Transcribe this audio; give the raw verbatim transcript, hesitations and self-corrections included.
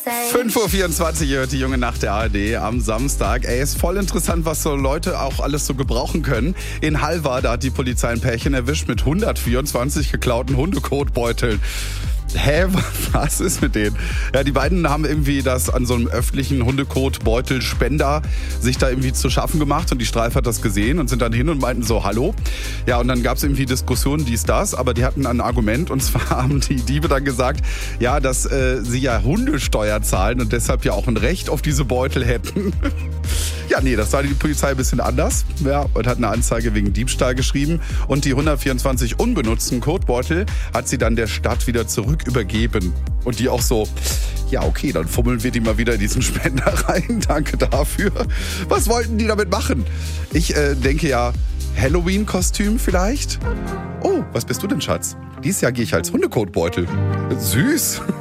fünf Uhr vierundzwanzig hört die junge Nacht der A R D am Samstag. Ey, ist voll interessant, was so Leute auch alles so gebrauchen können. In Halver, da hat die Polizei ein Pärchen erwischt mit hundertvierundzwanzig geklauten Hundekotbeuteln. Hä, was ist mit denen? Ja, die beiden haben irgendwie das an so einem öffentlichen Hundekotbeutelspender sich da irgendwie zu schaffen gemacht und die Streif hat das gesehen und sind dann hin und meinten so, hallo. Ja, und dann gab es irgendwie Diskussionen, dies, das, aber die hatten ein Argument und zwar haben die Diebe dann gesagt, ja, dass äh, sie ja Hundesteuer zahlen und deshalb ja auch ein Recht auf diese Beutel hätten. Ja, nee, das sah die Polizei ein bisschen anders, ja, und hat eine Anzeige wegen Diebstahl geschrieben und die hundertvierundzwanzig unbenutzten Kotbeutel hat sie dann der Stadt wieder zurück übergeben. Und die auch so, ja okay, dann fummeln wir die mal wieder in diesen Spender rein, danke dafür. Was wollten die damit machen? Ich äh, denke ja, Halloween-Kostüm vielleicht? Oh, was bist du denn, Schatz? Dieses Jahr gehe ich als Hundekotbeutel. Süß.